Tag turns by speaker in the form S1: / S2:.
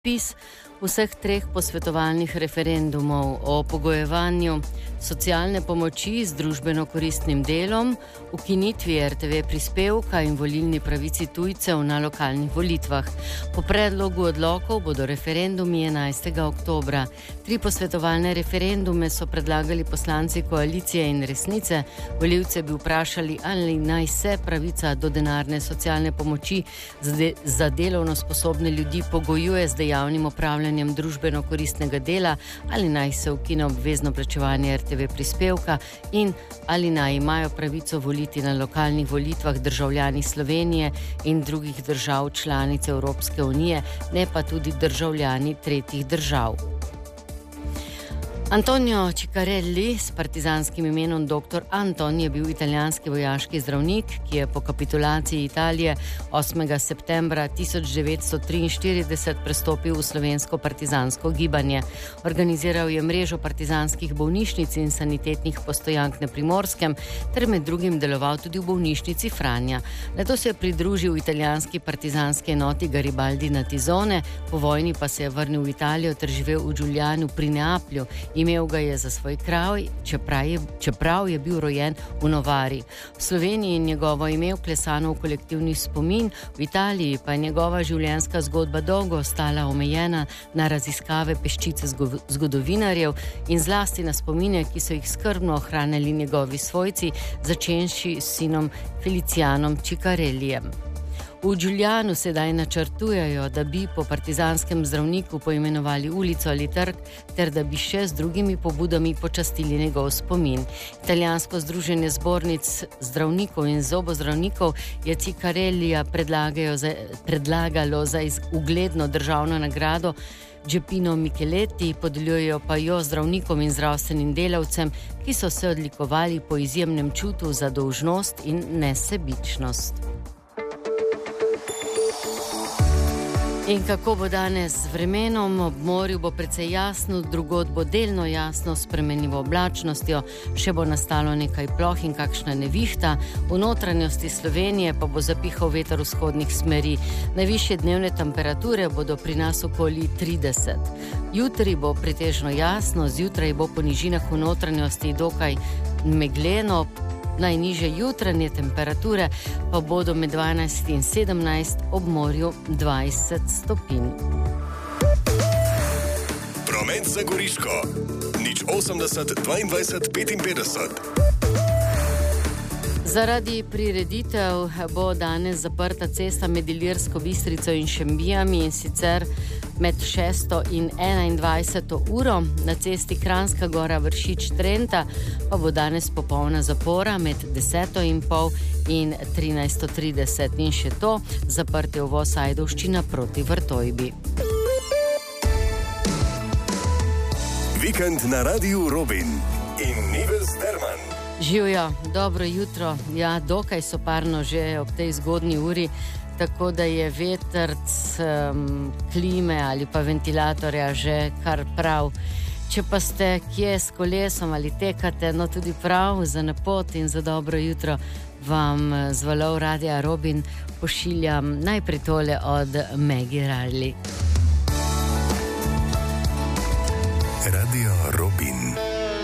S1: razpis vseh 3 posvetovalnih referendumov o pogojevanju socialne pomoči z družbeno koristnim delom, ukinitvi RTV prispevka in volilni pravici tujcev na lokalnih volitvah. Po predlogu odlokov bodo referendumi 11. oktobra. 3 posvetovalne referendume so predlagali poslanci koalicije in Resnice. Volivce bi vprašali, ali naj se pravica do denarne socialne pomoči za delovno sposobne ljudi pogojuje z dejavnim opravljanjem družbeno koristnega dela, ali naj se ukine obvezno plačevanje RTV prispevka in ali naj imajo pravico voliti na lokalnih volitvah državljani Slovenije in drugih držav članic Evropske unije, ne pa tudi državljani tretjih držav. Antonio Ciccarelli, s partizanskim imenom dr. Anton, je bil italijanski vojaški zdravnik, ki je po kapitulaciji Italije 8. septembra 1943 prestopil v slovensko partizansko gibanje. Organiziral je mrežo partizanskih bolnišnic in sanitetnih postojank na Primorskem, ter med drugim deloval tudi v bolnišnici Franja. Nato se je pridružil italijanski partizanski enoti Garibaldi na Tizone, po vojni pa se je vrnil v Italijo ter živel v Giulianu pri Neaplju. Imel ga je za svoj kraj, čeprav je bil rojen v Novari. V Sloveniji je njegovo ime vklesano v kolektivni spomin, v Italiji pa je njegova življenjska zgodba dolgo ostala omejena na raziskave peščice zgodovinarjev in zlasti na spomine, ki so jih skrbno ohranili njegovi svojci, začenši s sinom Felicianom Ciccarellijem. V Giulianu sedaj načrtujejo, da bi po partizanskem zdravniku poimenovali ulico ali trg, ter da bi še z drugimi pobudami počastili njegov spomin. Italijansko združenje zbornic zdravnikov in zobozdravnikov je Ciccarellija predlagalo za ugledno državno nagrado Geppino Micheletti, podeljujejo pa jo zdravnikom in zdravstvenim delavcem, ki so se odlikovali po izjemnem čutu za dolžnost in nesebičnost. In kako bo danes z vremenom? Ob morju bo precej jasno, drugod bo delno jasno s spremenljivo oblačnostjo, še bo nastalo nekaj ploh in kakšna nevihta. V notranjosti Slovenije pa bo zapihal veter vzhodnih smeri. Najvišje dnevne temperature bodo pri nas okoli 30. Jutri bo pretežno jasno, zjutraj bo po nižinah v notranjosti dokaj megleno. Najnižje jutranje temperature pa bodo med 12 in 17, ob morju 20 stopinj.
S2: Promet za Goriško 080 22 55.
S1: Zaradi prireditev bo danes zaprta cesta med Ilirsko Bistrico in Šembijami, in sicer med 6. in 21. uro. Na cesti Kranjska Gora Vršič-Trenta pa bo danes popolna zapora med 10:30 in 13:30. In še to, zaprt je uvoz Ajdovščina proti Vrtojbi.
S2: Vikend na Radiu Robin in Nives Derman.
S1: Živjo, dobro jutro. Ja, dokaj soparno že ob tej zgodnji uri, tako da je vetrc, klime ali pa ventilatorja že kar prav. Če pa ste kje s kolesom ali tekate, no tudi prav za napot in za dobro jutro, vam z valov Radia Robin pošiljam najprej tole od Maggie Riley.
S2: Radio Robin.